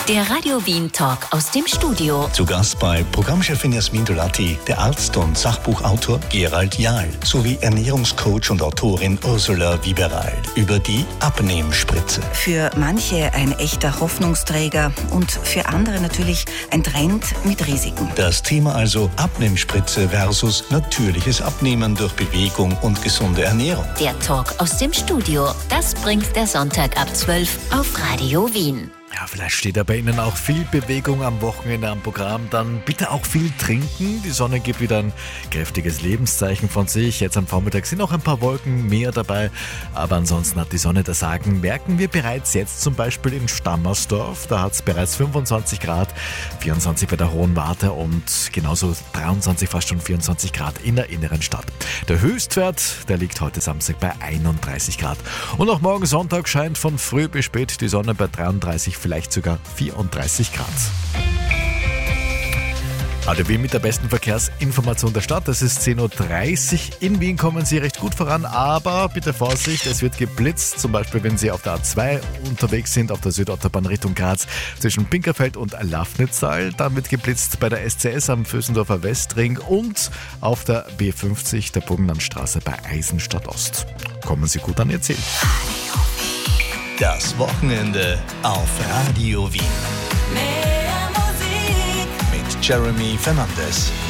Der Radio Wien Talk aus dem Studio. Zu Gast bei Programmchefin Jasmin Dolatti, der Arzt und Sachbuchautor Gerald Jahl sowie Ernährungscoach und Autorin Ursula Wieberal über die Abnehmspritze. Für manche ein echter Hoffnungsträger und für andere natürlich ein Trend mit Risiken. Das Thema also Abnehmspritze versus natürliches Abnehmen durch Bewegung und gesunde Ernährung. Der Talk aus dem Studio. Das bringt der Sonntag ab 12 auf Radio Wien. Ja, vielleicht steht da bei Ihnen auch viel Bewegung am Wochenende am Programm. Dann bitte auch viel trinken. Die Sonne gibt wieder ein kräftiges Lebenszeichen von sich. Jetzt am Vormittag sind auch ein paar Wolken mehr dabei. Aber ansonsten hat die Sonne das Sagen. Merken wir bereits jetzt zum Beispiel in Stammersdorf. Da hat es bereits 25 Grad, 24 bei der Hohen Warte und genauso 23, fast schon 24 Grad in der inneren Stadt. Der Höchstwert, der liegt heute Samstag bei 31 Grad. Und auch morgen Sonntag scheint von früh bis spät die Sonne bei 33, vielleicht sogar 34 Grad. Radio Wien mit der besten Verkehrsinformation der Stadt. Es ist 10.30 Uhr. In Wien kommen Sie recht gut voran, aber bitte Vorsicht, es wird geblitzt. Zum Beispiel, wenn Sie auf der A2 unterwegs sind, auf der Südautobahn Richtung Graz, zwischen Pinkerfeld und Lafnitztal. Dann wird geblitzt bei der SCS am Vösendorfer Westring und auf der B50 der Burgenlandstraße bei Eisenstadt Ost. Kommen Sie gut an Ihr Ziel. Das Wochenende auf Radio Wien. Mehr Musik Mit Jeremy Fernandes.